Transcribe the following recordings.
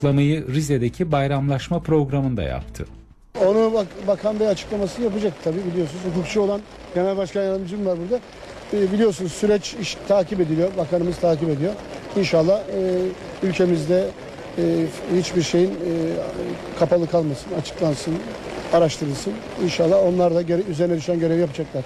Açıklamayı Rize'deki bayramlaşma programında yaptı. Onu Bakan Bey açıklamasını yapacak tabii, biliyorsunuz. Hukukçu olan Genel Başkan Yardımcım var burada. Biliyorsunuz süreç takip ediliyor. Bakanımız takip ediyor. İnşallah ülkemizde hiçbir şeyin kapalı kalmasın, açıklansın, araştırılsın. İnşallah onlar da üzerine düşen görevi yapacaklar.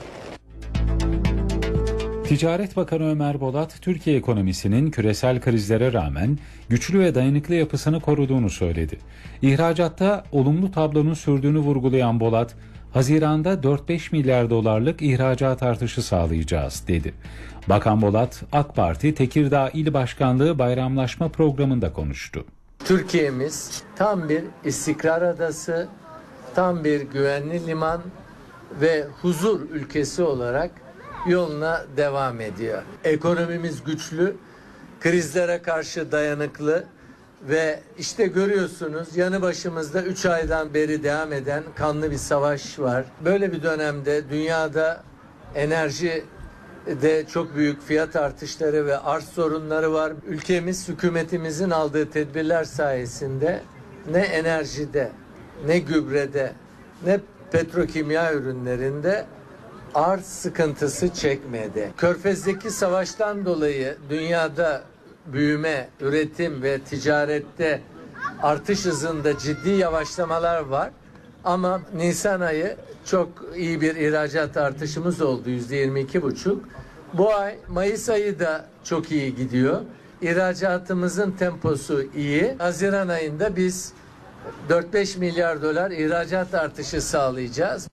Ticaret Bakanı Ömer Bolat, Türkiye ekonomisinin küresel krizlere rağmen güçlü ve dayanıklı yapısını koruduğunu söyledi. İhracatta olumlu tablonun sürdüğünü vurgulayan Bolat, Haziran'da 4-5 milyar dolarlık ihracat artışı sağlayacağız dedi. Bakan Bolat, AK Parti Tekirdağ İl Başkanlığı bayramlaşma programında konuştu. Türkiye'miz tam bir istikrar adası, tam bir güvenli liman ve huzur ülkesi olarak yoluna devam ediyor. Ekonomimiz güçlü, krizlere karşı dayanıklı ve işte görüyorsunuz yanı başımızda 3 aydan beri devam eden kanlı bir savaş var. Böyle bir dönemde dünyada enerjide çok büyük fiyat artışları ve arz sorunları var. Ülkemiz hükümetimizin aldığı tedbirler sayesinde ne enerjide, ne gübrede, ne petrokimya ürünlerinde arz sıkıntısı çekmedi. Körfez'deki savaştan dolayı dünyada büyüme, üretim ve ticarette artış hızında ciddi yavaşlamalar var. Ama Nisan ayı çok iyi bir ihracat artışımız oldu, %22,5. Bu ay Mayıs ayı da çok iyi gidiyor. İhracatımızın temposu iyi. Haziran ayında biz 4-5 milyar dolar ihracat artışı sağlayacağız.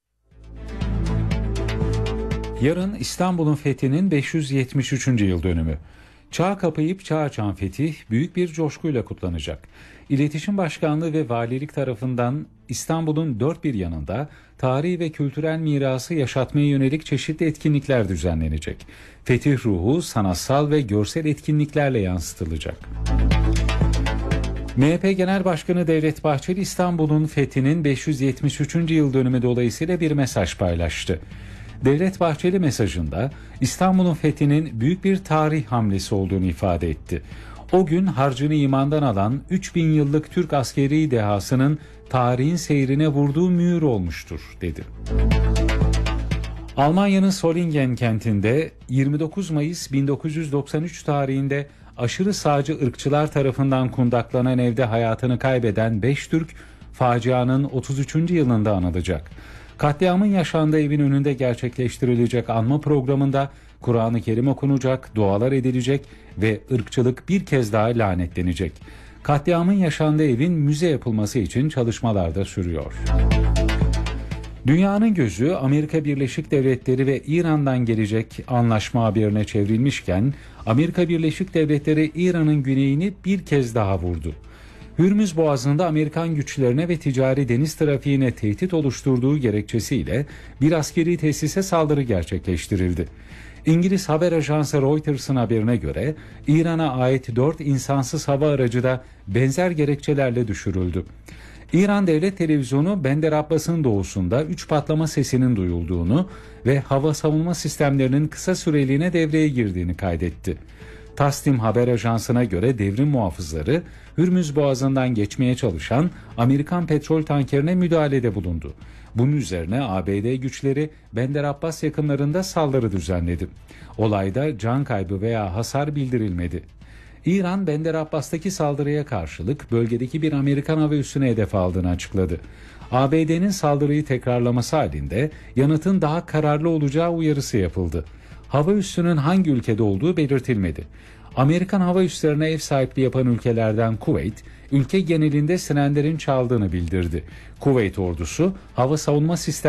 Yarın İstanbul'un fethinin 573. yıl dönümü. Çağ kapayıp çağ açan fetih büyük bir coşkuyla kutlanacak. İletişim Başkanlığı ve Valilik tarafından İstanbul'un dört bir yanında tarihi ve kültürel mirası yaşatmaya yönelik çeşitli etkinlikler düzenlenecek. Fetih ruhu sanatsal ve görsel etkinliklerle yansıtılacak. MHP Genel Başkanı Devlet Bahçeli İstanbul'un fethinin 573. yıl dönümü dolayısıyla bir mesaj paylaştı. Devlet Bahçeli mesajında İstanbul'un fethinin büyük bir tarih hamlesi olduğunu ifade etti. O gün harcını imandan alan 3000 yıllık Türk askeri dehasının tarihin seyrine vurduğu mühür olmuştur, dedi. Almanya'nın Solingen kentinde 29 Mayıs 1993 tarihinde aşırı sağcı ırkçılar tarafından kundaklanan evde hayatını kaybeden 5 Türk facianın 33. yılında anılacak. Katliamın yaşandığı evin önünde gerçekleştirilecek anma programında Kur'an-ı Kerim okunacak, dualar edilecek ve ırkçılık bir kez daha lanetlenecek. Katliamın yaşandığı evin müze yapılması için çalışmalar da sürüyor. Dünyanın gözü Amerika Birleşik Devletleri ve İran'dan gelecek anlaşma haberine çevrilmişken Amerika Birleşik Devletleri İran'ın güneyini bir kez daha vurdu. Hürmüz Boğazı'nda Amerikan güçlerine ve ticari deniz trafiğine tehdit oluşturduğu gerekçesiyle bir askeri tesise saldırı gerçekleştirildi. İngiliz haber ajansı Reuters'ın haberine göre İran'a ait 4 insansız hava aracı da benzer gerekçelerle düşürüldü. İran Devlet Televizyonu Bender Abbas'ın doğusunda 3 patlama sesinin duyulduğunu ve hava savunma sistemlerinin kısa süreliğine devreye girdiğini kaydetti. Tasnim haber ajansına göre devrim muhafızları Hürmüz Boğazı'ndan geçmeye çalışan Amerikan petrol tankerine müdahalede bulundu. Bunun üzerine ABD güçleri Bender Abbas yakınlarında saldırı düzenledi. Olayda can kaybı veya hasar bildirilmedi. İran, Bender Abbas'taki saldırıya karşılık bölgedeki bir Amerikan hava üssüne hedef aldığını açıkladı. ABD'nin saldırıyı tekrarlaması halinde yanıtın daha kararlı olacağı uyarısı yapıldı. Hava üssünün hangi ülkede olduğu belirtilmedi. Amerikan hava üslerine ev sahipliği yapan ülkelerden Kuveyt, ülke genelinde sirenlerin çaldığını bildirdi. Kuveyt ordusu hava savunma sistemleri